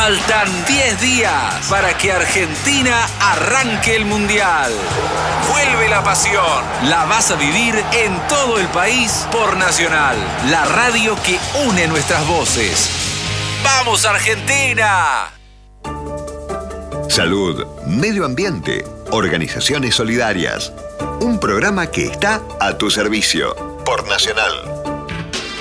Faltan 10 días para que Argentina arranque el Mundial. Vuelve la pasión. La vas a vivir en todo el país por Nacional, la radio que une nuestras voces. ¡Vamos, Argentina! Salud, medio ambiente, organizaciones solidarias. Un programa que está a tu servicio por Nacional.